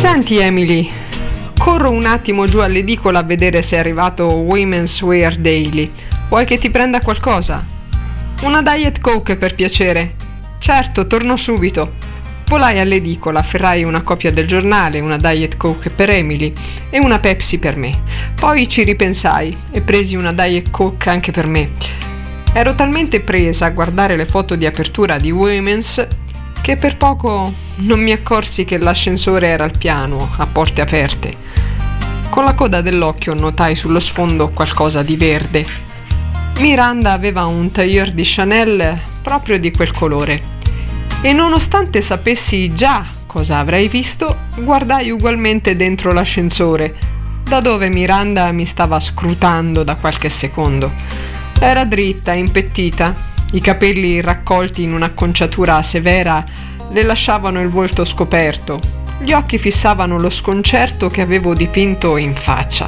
Senti Emily, corro un attimo giù all'edicola a vedere se è arrivato Women's Wear Daily. Vuoi che ti prenda qualcosa? Una Diet Coke per piacere. Certo, torno subito. Volai all'edicola, afferrai una copia del giornale, una Diet Coke per Emily e una Pepsi per me. Poi ci ripensai e presi una Diet Coke anche per me. Ero talmente presa a guardare le foto di apertura di Women's che per poco non mi accorsi che l'ascensore era al piano, a porte aperte. Con la coda dell'occhio notai sullo sfondo qualcosa di verde. Miranda aveva un tailleur di Chanel proprio di quel colore e nonostante sapessi già cosa avrei visto, guardai ugualmente dentro l'ascensore, da dove Miranda mi stava scrutando da qualche secondo. Era dritta, impettita. I capelli raccolti in un'acconciatura severa le lasciavano il volto scoperto. Gli occhi fissavano lo sconcerto che avevo dipinto in faccia.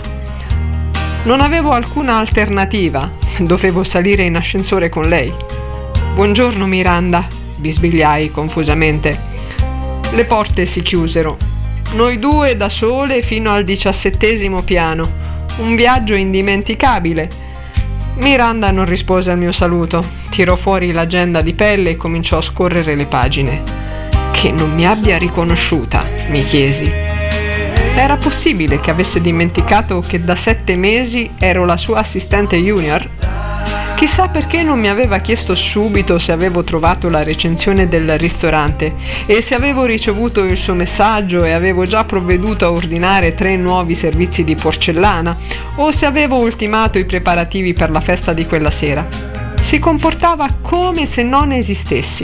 Non avevo alcuna alternativa. Dovevo salire in ascensore con lei. «Buongiorno Miranda», bisbigliai confusamente. Le porte si chiusero. Noi due da sole fino al 17° piano. Un viaggio indimenticabile. Miranda non rispose al mio saluto. Tirò fuori l'agenda di pelle e cominciò a scorrere le pagine. Che non mi abbia riconosciuta, mi chiesi. Era possibile che avesse dimenticato che da 7 mesi ero la sua assistente junior? Chissà perché non mi aveva chiesto subito se avevo trovato la recensione del ristorante e se avevo ricevuto il suo messaggio e avevo già provveduto a ordinare 3 nuovi servizi di porcellana o se avevo ultimato i preparativi per la festa di quella sera. Si comportava come se non esistessi.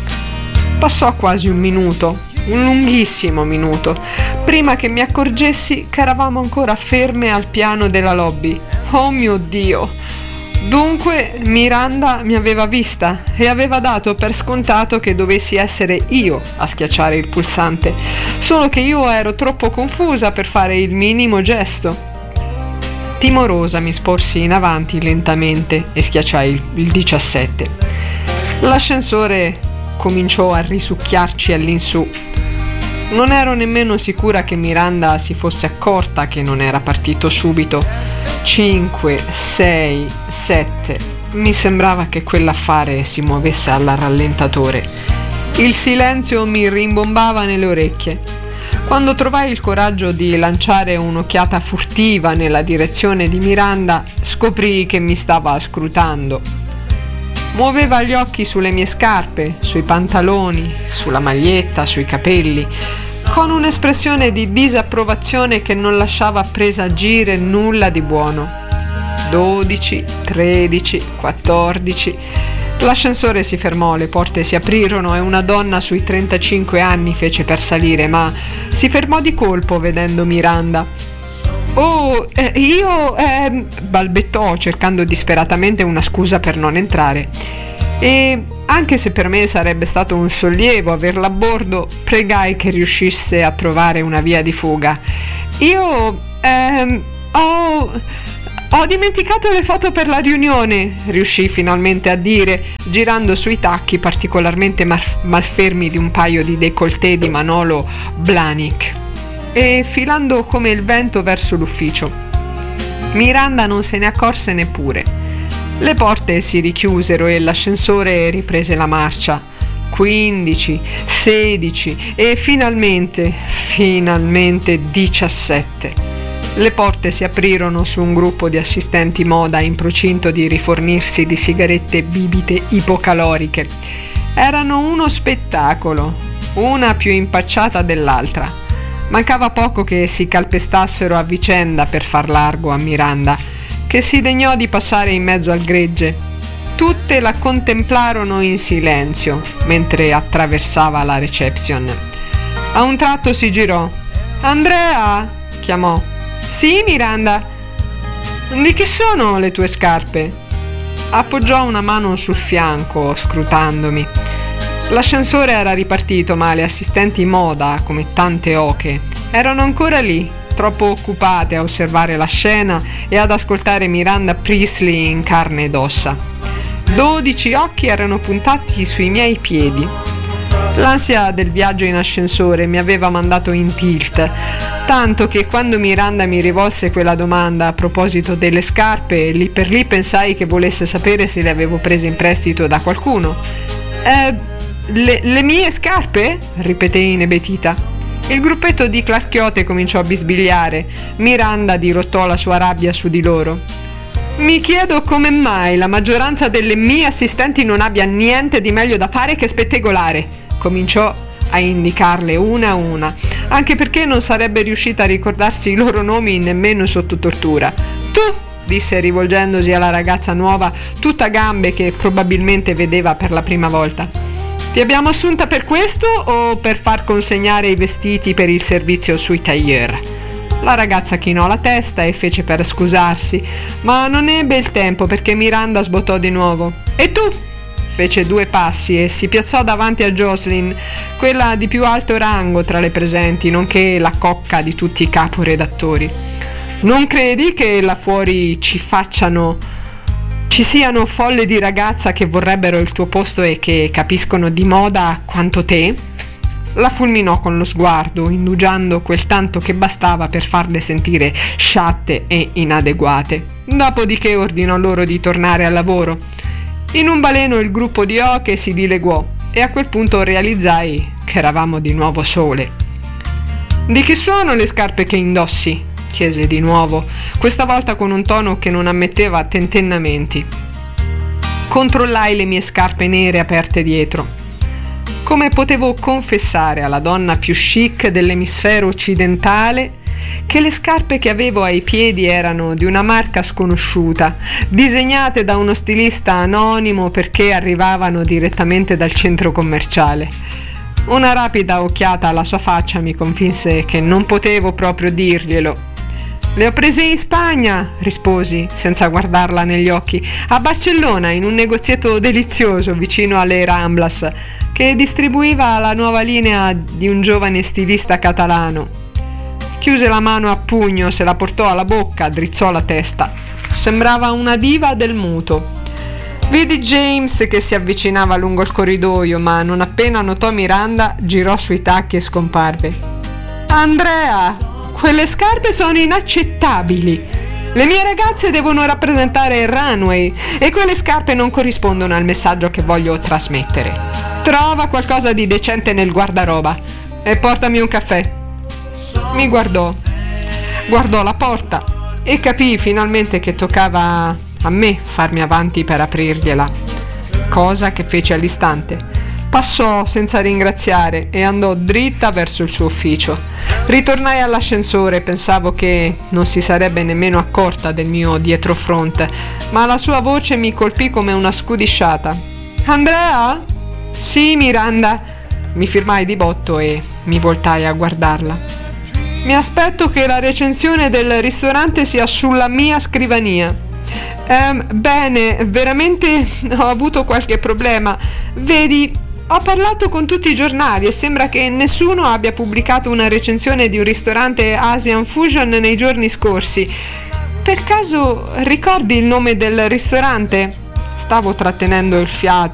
Passò quasi un minuto, un lunghissimo minuto, prima che mi accorgessi che eravamo ancora ferme al piano della lobby. Oh mio Dio! Dunque Miranda mi aveva vista e aveva dato per scontato che dovessi essere io a schiacciare il pulsante, solo che io ero troppo confusa per fare il minimo gesto. Timorosa mi sporsi in avanti lentamente e schiacciai il 17. L'ascensore cominciò a risucchiarci all'insù. Non ero nemmeno sicura che Miranda si fosse accorta che non era partito subito. 5, 6, 7. Mi sembrava che quell'affare si muovesse alla rallentatore. Il silenzio mi rimbombava nelle orecchie. Quando trovai il coraggio di lanciare un'occhiata furtiva nella direzione di Miranda, scoprii che mi stava scrutando. Muoveva gli occhi sulle mie scarpe, sui pantaloni, sulla maglietta, sui capelli, con un'espressione di disapprovazione che non lasciava presagire nulla di buono. 12, 13, 14. L'ascensore si fermò, le porte si aprirono e una donna sui 35 anni fece per salire, ma si fermò di colpo vedendo Miranda. «Oh, io...» balbettò, cercando disperatamente una scusa per non entrare. E anche se per me sarebbe stato un sollievo averla a bordo, pregai che riuscisse a trovare una via di fuga. «Io... ho dimenticato le foto per la riunione», riuscì finalmente a dire, girando sui tacchi particolarmente malfermi di un paio di décolleté di Manolo Blahnik e filando come il vento verso l'ufficio. Miranda non se ne accorse neppure. Le porte si richiusero e l'ascensore riprese la marcia. 15, 16 e finalmente 17. Le porte si aprirono su un gruppo di assistenti moda in procinto di rifornirsi di sigarette bibite ipocaloriche. Erano uno spettacolo, una più impacciata dell'altra. Mancava poco che si calpestassero a vicenda per far largo a Miranda, che si degnò di passare in mezzo al gregge. Tutte la contemplarono in silenzio mentre attraversava la reception. A un tratto si girò. «Andrea!» chiamò. «Sì, Miranda?» «Di che sono le tue scarpe?» Appoggiò una mano sul fianco, scrutandomi. L'ascensore era ripartito, ma le assistenti moda, come tante oche, erano ancora lì, troppo occupate a osservare la scena e ad ascoltare Miranda Priestley in carne ed ossa. 12 occhi erano puntati sui miei piedi. L'ansia del viaggio in ascensore mi aveva mandato in tilt, tanto che quando Miranda mi rivolse quella domanda a proposito delle scarpe, lì per lì pensai che volesse sapere se le avevo prese in prestito da qualcuno. Le mie scarpe? Ripetei inebetita. Il gruppetto di Clarchiote cominciò a bisbigliare. Miranda dirottò la sua rabbia su di loro. Mi chiedo come mai la maggioranza delle mie assistenti non abbia niente di meglio da fare che spettegolare. Cominciò a indicarle una a una, anche perché non sarebbe riuscita a ricordarsi i loro nomi nemmeno sotto tortura. Tu, disse rivolgendosi alla ragazza nuova, tutta gambe, che probabilmente vedeva per la prima volta. Ti abbiamo assunta per questo o per far consegnare i vestiti per il servizio sui tailleur? La ragazza chinò la testa e fece per scusarsi, ma non ebbe il tempo perché Miranda sbottò di nuovo. E tu? Fece 2 passi e si piazzò davanti a Jocelyn, quella di più alto rango tra le presenti, nonché la cocca di tutti i caporedattori. Non credi che là fuori ci siano folle di ragazza che vorrebbero il tuo posto e che capiscono di moda quanto te? La fulminò con lo sguardo, indugiando quel tanto che bastava per farle sentire sciatte e inadeguate. Dopodiché ordinò loro di tornare al lavoro. In un baleno il gruppo di oche si dileguò e a quel punto realizzai che eravamo di nuovo sole. Di chi sono le scarpe che indossi? Chiese di nuovo, questa volta con un tono che non ammetteva tentennamenti. Controllai le mie scarpe nere aperte dietro. Come potevo confessare alla donna più chic dell'emisfero occidentale che le scarpe che avevo ai piedi erano di una marca sconosciuta, disegnate da uno stilista anonimo perché arrivavano direttamente dal centro commerciale. Una rapida occhiata alla sua faccia mi convinse che non potevo proprio dirglielo. Le ho prese in Spagna, risposi senza guardarla negli occhi, a Barcellona, in un negozietto delizioso vicino alle Ramblas che distribuiva la nuova linea di un giovane stilista catalano. Chiuse la mano a pugno, se la portò alla bocca, drizzò la testa. Sembrava una diva del muto. Vidi James che si avvicinava lungo il corridoio, ma non appena notò Miranda, girò sui tacchi e scomparve. Andrea, quelle scarpe sono inaccettabili. Le mie ragazze devono rappresentare il runway e quelle scarpe non corrispondono al messaggio che voglio trasmettere. Trova qualcosa di decente nel guardaroba e portami un caffè. Mi guardò la porta e capii finalmente che toccava a me farmi avanti per aprirgliela, cosa che fece all'istante. Passò senza ringraziare e andò dritta verso il suo ufficio. Ritornai all'ascensore e pensavo che non si sarebbe nemmeno accorta del mio dietrofront, ma la sua voce mi colpì come una scudisciata. Andrea? Sì, Miranda. Mi firmai di botto e mi voltai a guardarla. Mi aspetto che la recensione del ristorante sia sulla mia scrivania. Bene, veramente ho avuto qualche problema. Vedi, ho parlato con tutti i giornali e sembra che nessuno abbia pubblicato una recensione di un ristorante Asian Fusion nei giorni scorsi. Per caso ricordi il nome del ristorante? Stavo trattenendo il fiato